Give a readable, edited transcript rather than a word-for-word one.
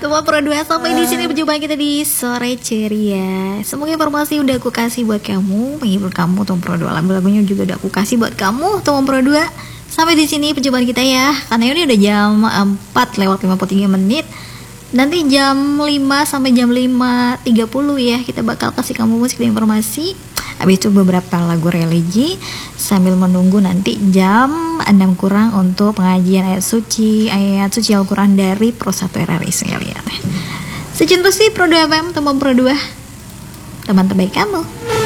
Teman Pro 2, sampai di sini perjumpaan kita di sore ceria. Semoga informasi udah aku kasih buat kamu, menghibur kamu, teman Pro 2. Lagu-lagunya juga udah aku kasih buat kamu, teman Pro 2. Sampai di sini perjumpaan kita ya. Karena ini udah jam 4:53. Nanti jam 5 sampai jam 5:30 ya, kita bakal kasih kamu musik dan informasi. Habis itu beberapa lagu religi sambil menunggu nanti jam 6 kurang untuk pengajian ayat suci Al-Quran dari Pro 1 RRI sekalian. Secinta sih Pro 2 FM, teman Pro 2, teman terbaik kamu.